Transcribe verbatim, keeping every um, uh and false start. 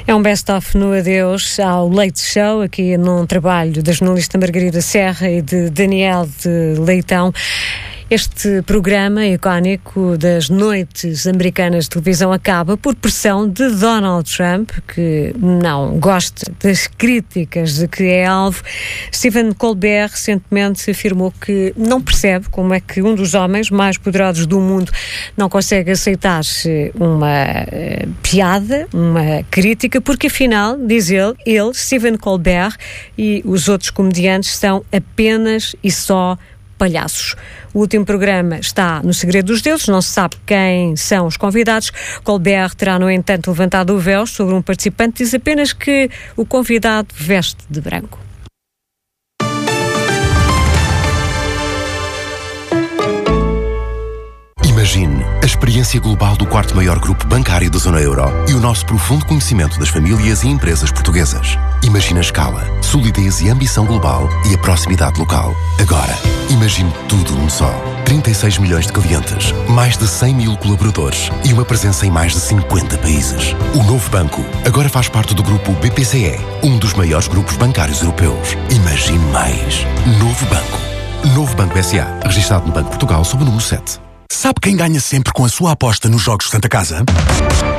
É um best-of no adeus ao Leite Show, aqui num trabalho da jornalista Margarida Serra e de Daniel de Leitão. Este programa icónico das noites americanas de televisão acaba por pressão de Donald Trump, que não gosta das críticas de que é alvo. Stephen Colbert recentemente afirmou que não percebe como é que um dos homens mais poderosos do mundo não consegue aceitar uma uh, piada, uma crítica, porque afinal, diz ele, ele, Stephen Colbert e os outros comediantes são apenas e só palhaços. O último programa está no segredo dos deuses, não se sabe quem são os convidados. Colbert terá, no entanto, levantado o véu sobre um participante, diz apenas que o convidado veste de branco. Imagine a experiência global do quarto maior grupo bancário da zona euro e o nosso profundo conhecimento das famílias e empresas portuguesas. Imagine a escala, solidez e ambição global e a proximidade local. Agora, imagine tudo num só. trinta e seis milhões de clientes, mais de cem mil colaboradores e uma presença em mais de cinquenta países. O novo banco agora faz parte do grupo B P C E, um dos maiores grupos bancários europeus. Imagine mais. Novo banco. Novo Banco S A, registado no Banco de Portugal sob o número sete. Sabe quem ganha sempre com a sua aposta nos Jogos Santa Casa?